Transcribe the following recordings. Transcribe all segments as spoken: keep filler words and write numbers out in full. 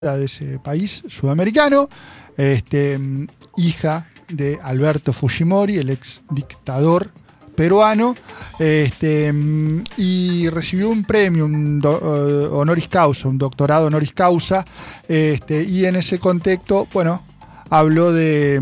de ese país sudamericano, este, hija de Alberto Fujimori, el ex dictador peruano, este, y recibió un premio, un do, uh, honoris causa, un doctorado honoris causa, este, y en ese contexto, bueno, habló de,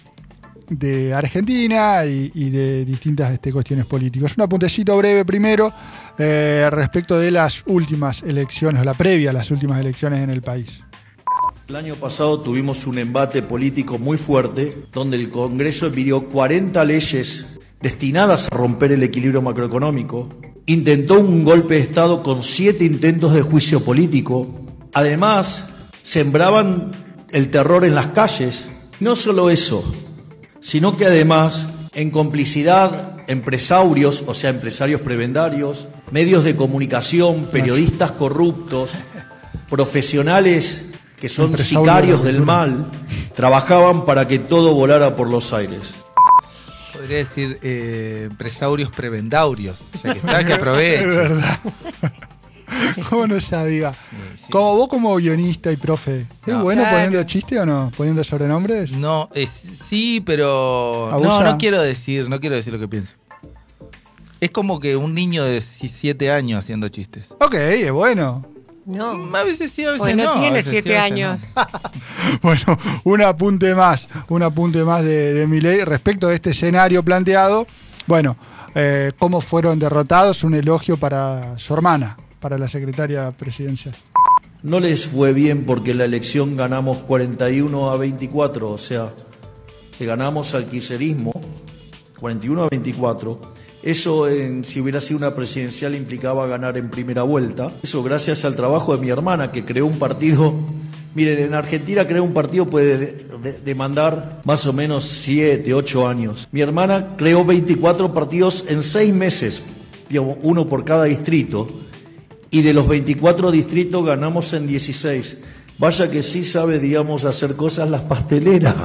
de Argentina y, y de distintas este, cuestiones políticas. Un apuntecito breve primero eh, respecto de las últimas elecciones, o la previa a las últimas elecciones en el país. El año pasado tuvimos un embate político muy fuerte, donde el Congreso emitió cuarenta leyes destinadas a romper el equilibrio macroeconómico, intentó un golpe de Estado con siete intentos de juicio político, además sembraban el terror en las calles. No solo eso, sino que además, en complicidad, empresarios, o sea, empresarios prebendarios, medios de comunicación, periodistas corruptos, profesionales que son sicarios del mal, trabajaban para que todo volara por los aires. Podría decir eh, empresarios prebendaurios, o sea que está que aprovechen. Es verdad. ¿Cómo no sabía? Sí, sí. Como vos como guionista y profe, ¿es no, bueno claro. poniendo chiste o no? ¿Poniendo sobrenombres? No, es, sí, pero ¿Abusa? no, no quiero decir, no quiero decir lo que pienso. Es como que un niño de siete años haciendo chistes. Ok, es bueno. No, a veces sí, a veces Porque no. no tiene siete sí, años. No. Bueno, un apunte más, un apunte más de, de Milei respecto de este escenario planteado. Bueno, eh, cómo fueron derrotados, un elogio para su hermana, para la secretaria presidencial. No les fue bien porque la elección ganamos cuarenta y uno a veinticuatro, o sea, que ganamos al kirchnerismo cuarenta y uno a veinticuatro. Eso, en, si hubiera sido una presidencial, implicaba ganar en primera vuelta. Eso gracias al trabajo de mi hermana, que creó un partido. Miren, en Argentina crear un partido puede de, de, demandar más o menos siete, ocho años. Mi hermana creó veinticuatro partidos en seis meses, digamos, uno por cada distrito. Y de los veinticuatro distritos ganamos en dieciséis. Vaya que sí sabe, digamos, hacer cosas las pasteleras.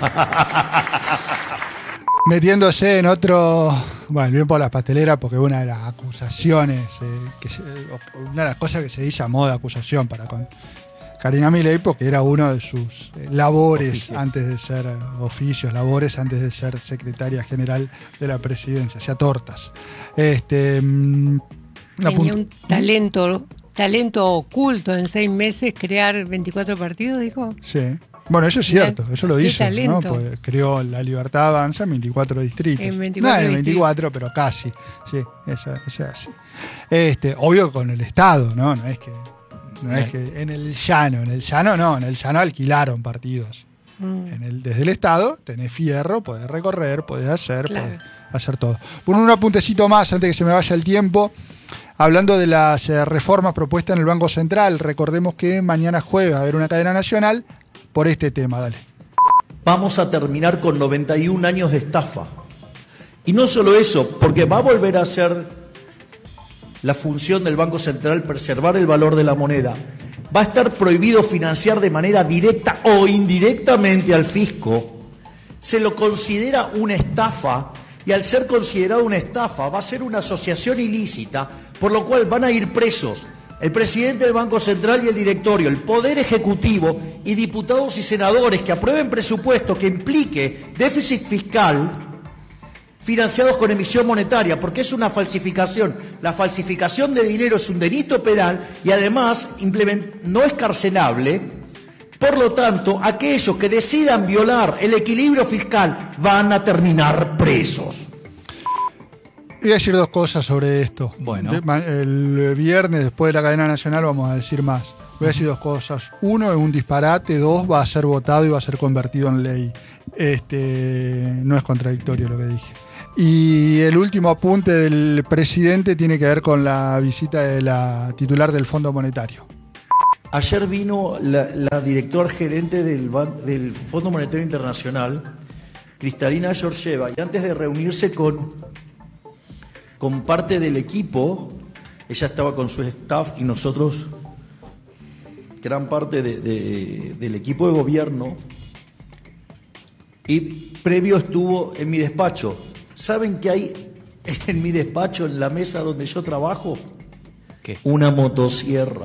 Metiéndose en otro, bueno, bien por las pasteleras, porque una de las acusaciones, eh, que se, una de las cosas que se dice a modo de acusación para con Karina Milei, porque era uno de sus eh, labores oficios. antes de ser, eh, oficios, labores antes de ser secretaria general de la presidencia, hacía tortas. Este, Tenía un talento, talento oculto en seis meses, crear veinticuatro partidos, dijo. Sí. Bueno, eso es cierto, eso lo dice, ¿no? Pues creó La Libertad Avanza en veinticuatro distritos. En veinticuatro, no en veinticuatro, pero casi. Sí, eso, eso es así. Este, obvio con el Estado, ¿no? No es que, no es que en el llano, en el llano no, en el llano alquilaron partidos. Mm. En el, desde el Estado tenés fierro, podés recorrer, podés hacer, claro. podés hacer todo. Por un apuntecito más antes que se me vaya el tiempo. Hablando de las eh, reformas propuestas en el Banco Central, recordemos que mañana jueves va a haber una cadena nacional por este tema, dale. Vamos a terminar con noventa y un años de estafa. Y no solo eso, porque va a volver a ser la función del Banco Central preservar el valor de la moneda. Va a estar prohibido financiar de manera directa o indirectamente al fisco. Se lo considera una estafa y al ser considerado una estafa va a ser una asociación ilícita, por lo cual van a ir presos el presidente del Banco Central y el directorio, el Poder Ejecutivo y diputados y senadores que aprueben presupuesto que implique déficit fiscal financiados con emisión monetaria, porque es una falsificación. La falsificación de dinero es un delito penal y además no es carcelable. Por lo tanto, aquellos que decidan violar el equilibrio fiscal van a terminar presos. Voy a decir dos cosas sobre esto. Bueno. El viernes, después de la cadena nacional, vamos a decir más. Voy a decir dos cosas. Uno, es un disparate. Dos, va a ser votado y va a ser convertido en ley. Este, no es contradictorio lo que dije. Y el último apunte del presidente tiene que ver con la visita de la titular del Fondo Monetario. Ayer vino la, la directora gerente del, del Fondo Monetario Internacional, Kristalina Georgieva, y antes de reunirse con... con parte del equipo, ella estaba con su staff y nosotros, gran parte de, de, del equipo de gobierno, y previo estuvo en mi despacho. ¿Saben qué hay en mi despacho, en la mesa donde yo trabajo? ¿Qué? Una motosierra.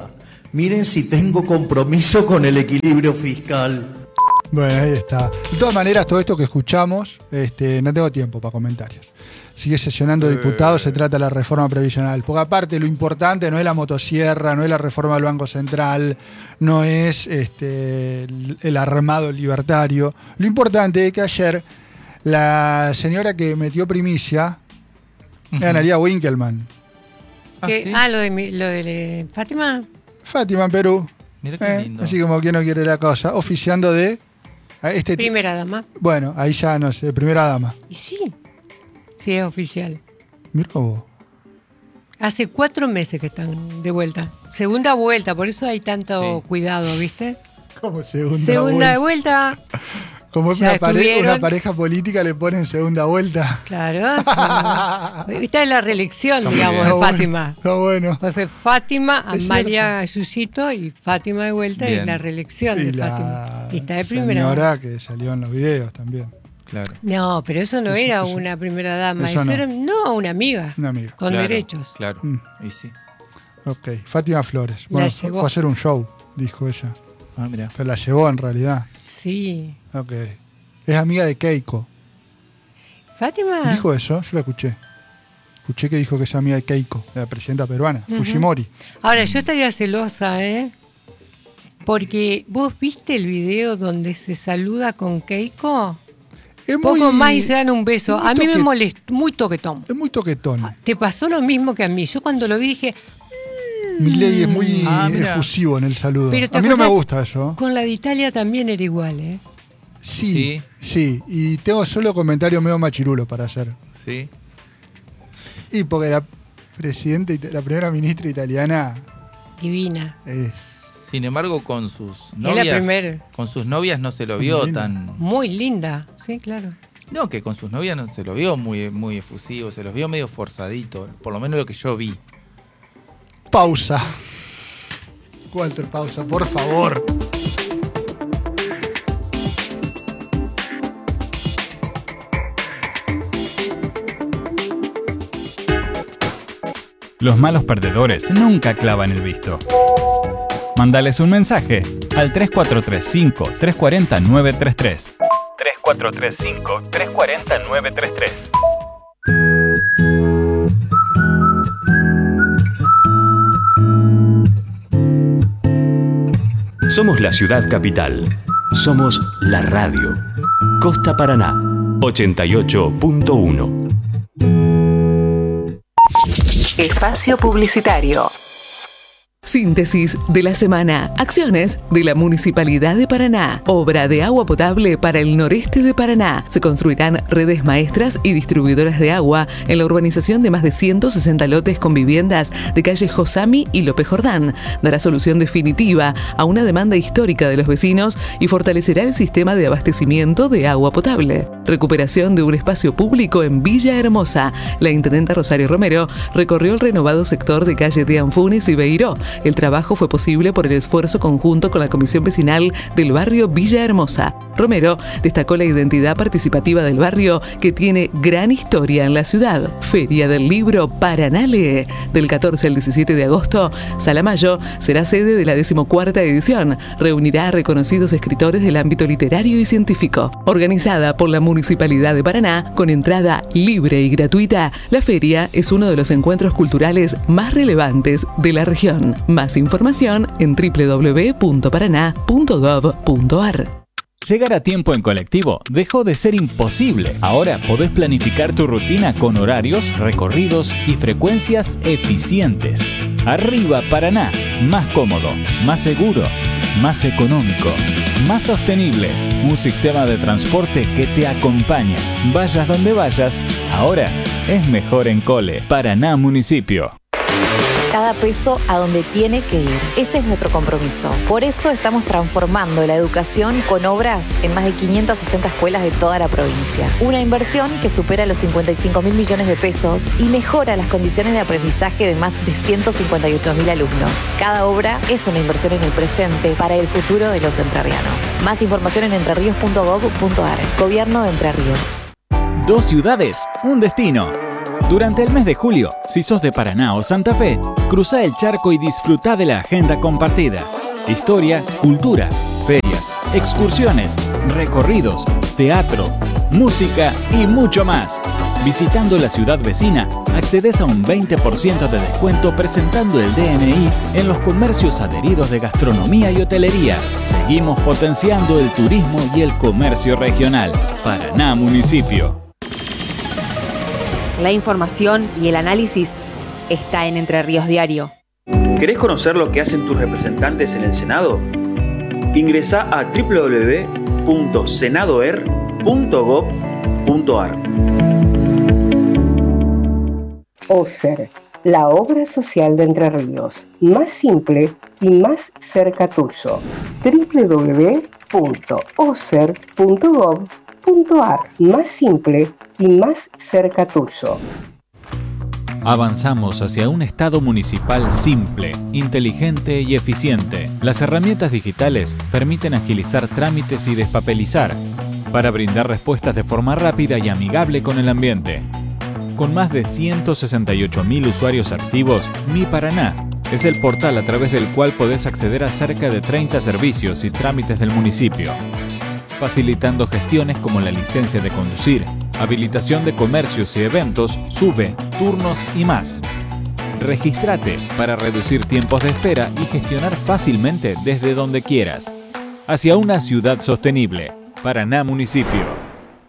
Miren si tengo compromiso con el equilibrio fiscal. Bueno, ahí está. De todas maneras, todo esto que escuchamos, este, no tengo tiempo para comentarios. Sigue sesionando diputados, se trata de la reforma previsional. Porque aparte lo importante no es la motosierra, no es la reforma del Banco Central, no es este, el, el armado libertario. Lo importante es que ayer la señora que metió primicia uh-huh. es Analía Winkelmann. Ah, ¿sí? ah, lo de, mi, lo de Fátima. Fátima en Perú. Mira qué eh, lindo. Así como quien no quiere la cosa, oficiando de... Este primera dama. Bueno, ahí ya no sé, primera dama. Y sí, sí es oficial. Mira vos. Hace cuatro meses que están de vuelta. Segunda vuelta, por eso hay tanto sí. cuidado, ¿viste? ¿Cómo segunda, segunda vuelta? vuelta. Como una, pare una pareja política le ponen segunda vuelta. Claro. Esta es la reelección, está digamos, de Fátima. Bueno, está bueno. Pues fue Fátima, Amalia Ayusito y Fátima de vuelta y la reelección y de la Fátima. Y está de primera. Señora que salió en los videos también. Claro. No, pero eso no eso, era eso, una primera dama, eso, eso no. era no, una amiga. Una amiga. Con claro, derechos. Claro. Mm. Y sí. Ok. Fátima Flores. Bueno, fue, fue a hacer un show, dijo ella. Ah, mira. Pero la llevó en realidad. Sí. Ok. Es amiga de Keiko. ¿Fátima? ¿Dijo eso? Yo la escuché. Escuché que dijo que es amiga de Keiko, de la presidenta peruana, uh-huh. Fujimori. Ahora, yo estaría celosa, ¿eh? Porque vos viste el video donde se saluda con Keiko. Es Poco muy, más y se dan un beso. A mí toque, me molestó, muy toquetón. Es muy toquetón. Te pasó lo mismo que a mí. Yo cuando lo vi dije... Mmm, Milei es muy ah, efusivo en el saludo. Pero a mí no me gusta eso. Con la de Italia también era igual, ¿eh? Sí, sí, sí, y tengo solo comentarios medio machirulos para hacer. Sí. Y porque la presidenta, la primera ministra italiana... Divina. Es... Sin embargo, con sus novias... Es la primera. Con sus novias no se lo vio muy tan... Muy linda, sí, claro. No, que con sus novias no se lo vio muy, muy efusivo, se los vio medio forzadito, por lo menos lo que yo vi. Pausa. Walter, pausa, por favor. Los malos perdedores nunca clavan el visto. Mándales un mensaje al tres cuatro tres cinco, tres cuatro cero, nueve tres tres. tres cuatro tres cinco, tres cuatro cero, nueve tres tres. Somos la ciudad capital. Somos la radio. Costa Paraná, ochenta y ocho punto uno. Espacio publicitario. Síntesis de la semana. Acciones de la Municipalidad de Paraná. Obra de agua potable para el noreste de Paraná. Se construirán redes maestras y distribuidoras de agua en la urbanización de más de ciento sesenta lotes con viviendas de calle Josami y López Jordán. Dará solución definitiva a una demanda histórica de los vecinos y fortalecerá el sistema de abastecimiento de agua potable. Recuperación de un espacio público en Villa Hermosa. La intendenta Rosario Romero recorrió el renovado sector de calle de Anfunes y Beiró. El trabajo fue posible por el esfuerzo conjunto con la Comisión Vecinal del barrio Villa Hermosa. Romero destacó la identidad participativa del barrio, que tiene gran historia en la ciudad. Feria del Libro Paraná Lee. Del catorce al diecisiete de agosto, Sala Mayo será sede de la decimocuarta edición. Reunirá a reconocidos escritores del ámbito literario y científico. Organizada por la Municipalidad de Paraná, con entrada libre y gratuita, la feria es uno de los encuentros culturales más relevantes de la región. Más información en doble u doble u doble u punto paraná punto gov punto ar. Llegar a tiempo en colectivo dejó de ser imposible. Ahora podés planificar tu rutina con horarios, recorridos y frecuencias eficientes. Arriba Paraná, más cómodo, más seguro, más económico, más sostenible. Un sistema de transporte que te acompaña. Vayas donde vayas, ahora es mejor en Cole. Paraná Municipio. Cada peso a donde tiene que ir. Ese es nuestro compromiso. Por eso estamos transformando la educación con obras en más de quinientas sesenta escuelas de toda la provincia. Una inversión que supera los cincuenta y cinco mil millones de pesos y mejora las condiciones de aprendizaje de más de ciento cincuenta y ocho mil alumnos. Cada obra es una inversión en el presente para el futuro de los entrerrianos. Más información en entrerríos punto gov punto ar. Gobierno de Entre Ríos. Dos ciudades, un destino. Durante el mes de julio, si sos de Paraná o Santa Fe, cruzá el charco y disfrutá de la agenda compartida. Historia, cultura, ferias, excursiones, recorridos, teatro, música y mucho más. Visitando la ciudad vecina, accedes a un veinte por ciento de descuento presentando el D N I en los comercios adheridos de gastronomía y hotelería. Seguimos potenciando el turismo y el comercio regional. Paraná Municipio. La información y el análisis está en Entre Ríos Diario. ¿Querés conocer lo que hacen tus representantes en el Senado? Ingresá a doble u doble u doble u punto senadoer punto gob punto ar. OSER, la obra social de Entre Ríos, más simple y más cerca tuyo. doble u doble u doble u punto oser punto gob punto ar, más simple y más cerca tuyo. Avanzamos hacia un Estado municipal simple, inteligente y eficiente. Las herramientas digitales permiten agilizar trámites y despapelizar para brindar respuestas de forma rápida y amigable con el ambiente. Con más de ciento sesenta y ocho mil usuarios activos, Mi Paraná es el portal a través del cual podés acceder a cerca de treinta servicios y trámites del municipio, facilitando gestiones como la licencia de conducir, habilitación de comercios y eventos, SUBE, turnos y más. Regístrate para reducir tiempos de espera y gestionar fácilmente desde donde quieras. Hacia una ciudad sostenible. Paraná Municipio.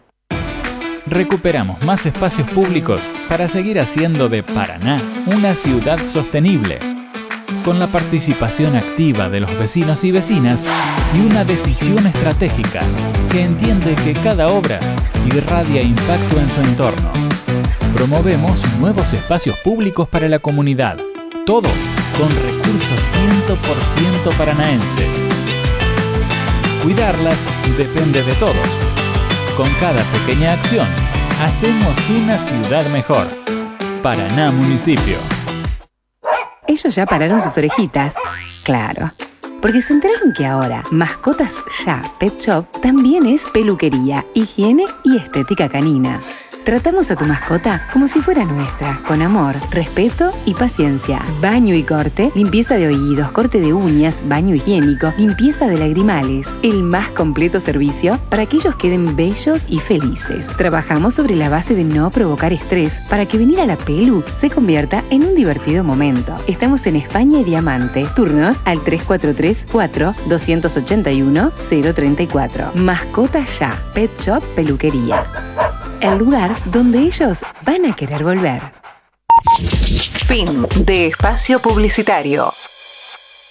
Recuperamos más espacios públicos para seguir haciendo de Paraná una ciudad sostenible, con la participación activa de los vecinos y vecinas y una decisión estratégica que entiende que cada obra irradia impacto en su entorno. Promovemos nuevos espacios públicos para la comunidad, todo con recursos cien por ciento paranaenses. Cuidarlas depende de todos. Con cada pequeña acción, hacemos una ciudad mejor. Paraná Municipio. Ellos ya pararon sus orejitas. Claro. Porque se enteraron que ahora Mascotas Ya Pet Shop también es peluquería, higiene y estética canina. Tratamos a tu mascota como si fuera nuestra, con amor, respeto y paciencia. Baño y corte, limpieza de oídos, corte de uñas, baño higiénico, limpieza de lagrimales. El más completo servicio para que ellos queden bellos y felices. Trabajamos sobre la base de no provocar estrés para que venir a la pelu se convierta en un divertido momento. Estamos en España y Diamante. Turnos al tres cuatro tres, cuatro, dos ocho uno, cero tres cuatro. Mascotas Ya, Pet Shop Peluquería. El lugar donde ellos van a querer volver. Fin de espacio publicitario.